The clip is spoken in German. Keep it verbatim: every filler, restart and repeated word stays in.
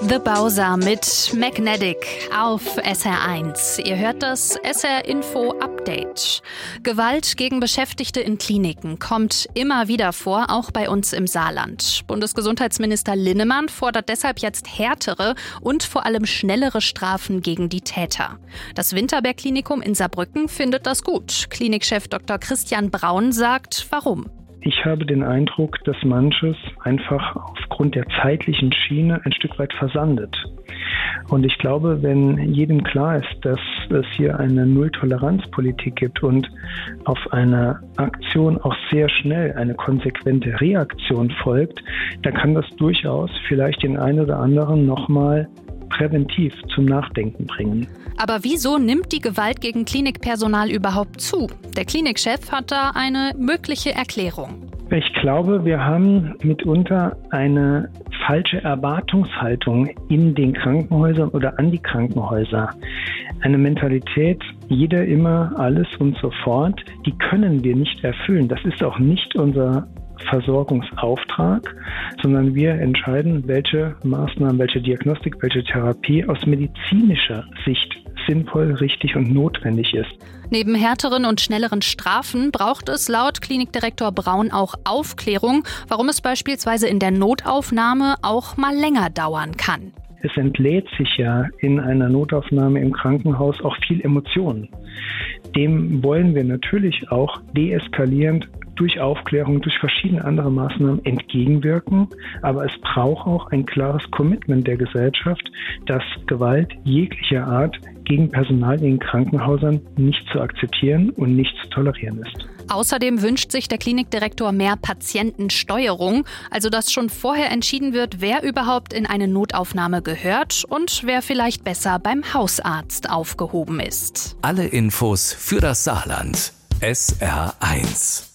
The Bowser mit Magnetic auf S R eins. Ihr hört das S R Info Update. Gewalt gegen Beschäftigte in Kliniken kommt immer wieder vor, auch bei uns im Saarland. Bundesgesundheitsminister Linnemann fordert deshalb jetzt härtere und vor allem schnellere Strafen gegen die Täter. Das Winterberg-Klinikum in Saarbrücken findet das gut. Klinikchef Doktor Christian Braun sagt, warum. Ich habe den Eindruck, dass manches einfach aufgrund der zeitlichen Schiene ein Stück weit versandet. Und ich glaube, wenn jedem klar ist, dass es hier eine Null-Toleranz-Politik gibt und auf eine Aktion auch sehr schnell eine konsequente Reaktion folgt, dann kann das durchaus vielleicht den einen oder anderen nochmal präventiv zum Nachdenken bringen. Aber wieso nimmt die Gewalt gegen Klinikpersonal überhaupt zu? Der Klinikchef hat da eine mögliche Erklärung. Ich glaube, wir haben mitunter eine falsche Erwartungshaltung in den Krankenhäusern oder an die Krankenhäuser. Eine Mentalität, jeder immer, alles und sofort, die können wir nicht erfüllen. Das ist auch nicht unser Versorgungsauftrag, sondern wir entscheiden, welche Maßnahmen, welche Diagnostik, welche Therapie aus medizinischer Sicht sinnvoll, richtig und notwendig ist. Neben härteren und schnelleren Strafen braucht es laut Klinikdirektor Braun auch Aufklärung, warum es beispielsweise in der Notaufnahme auch mal länger dauern kann. Es entlädt sich ja in einer Notaufnahme im Krankenhaus auch viel Emotionen. Dem wollen wir natürlich auch deeskalierend durch Aufklärung, durch verschiedene andere Maßnahmen entgegenwirken. Aber es braucht auch ein klares Commitment der Gesellschaft, dass Gewalt jeglicher Art gegen Personal in Krankenhäusern nicht zu akzeptieren und nicht zu tolerieren ist. Außerdem wünscht sich der Klinikdirektor mehr Patientensteuerung, also dass schon vorher entschieden wird, wer überhaupt in eine Notaufnahme gehört und wer vielleicht besser beim Hausarzt aufgehoben ist. Alle Infos für das Saarland. S R eins.